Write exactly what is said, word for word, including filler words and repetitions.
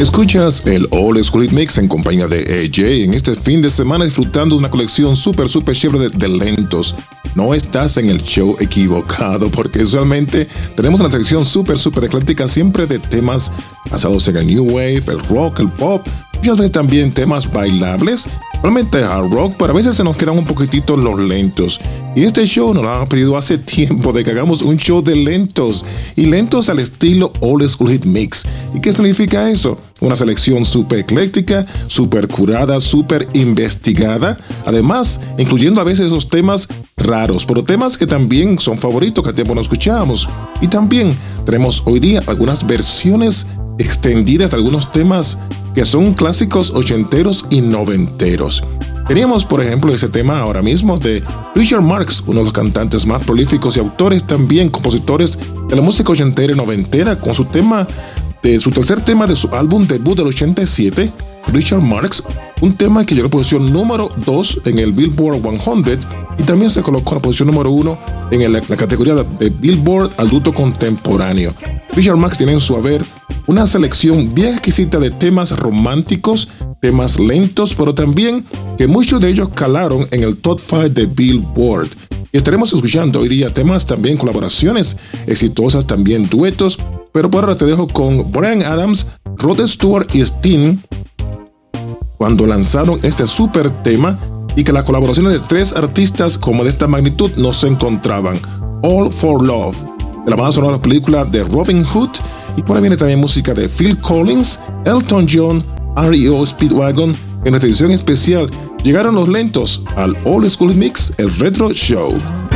Escuchas el Old School Hit Mix en compañía de A J en este fin de semana disfrutando de una colección súper súper chévere de, de lentos. No estás en el show equivocado porque usualmente tenemos una sección súper súper ecléctica siempre de temas basados en el New Wave, el rock, el pop, muchas veces también temas bailables, realmente hard rock, pero a veces se nos quedan un poquitito los lentos. Y este show nos lo han pedido hace tiempo de que hagamos un show de lentos y lentos al estilo Old School Hit Mix. ¿Y qué significa eso? Una selección súper ecléctica, súper curada, súper investigada, además incluyendo a veces esos temas raros, pero temas que también son favoritos que a tiempo no escuchábamos. Y también tenemos hoy día algunas versiones extendidas de algunos temas que son clásicos ochenteros y noventeros. Teníamos, por ejemplo, ese tema ahora mismo de Richard Marx, uno de los cantantes más prolíficos y autores también, compositores de la música ochentera y noventera, con su tema, de su tercer tema de su álbum debut del ochenta y siete, Richard Marx, un tema que llegó a la posición número dos en el Billboard cien y también se colocó en la posición número uno en el, la categoría de Billboard adulto contemporáneo. Richard Marx tiene en su haber una selección bien exquisita de temas románticos, temas lentos, pero también que muchos de ellos calaron en el top cinco de Billboard. Y estaremos escuchando hoy día temas también, colaboraciones exitosas, también duetos, pero por ahora te dejo con Bryan Adams, Rod Stewart y Sting cuando lanzaron este super tema y que las colaboraciones de tres artistas como de esta magnitud no se encontraban. All for Love, de la banda sonora de la película de Robin Hood. Y por ahí viene también música de Phil Collins, Elton John, R E O Speedwagon. En esta edición especial llegaron los lentos al Old School Mix, el Retro Show.